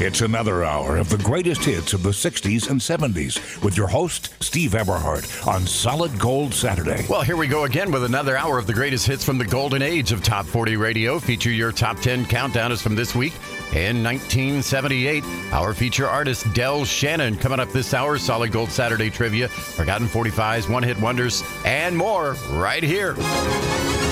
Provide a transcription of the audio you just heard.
It's another hour of the greatest hits of the 60s and 70s with your host, Steve Eberhardt, on Solid Gold Saturday. Well, here we go again with another hour of the greatest hits from the golden age of Top 40 Radio. Feature your top 10 countdown is from this week. In 1978, our feature artist, Del Shannon. Coming up this hour, Solid Gold Saturday trivia, Forgotten 45s, one-hit wonders, and more right here.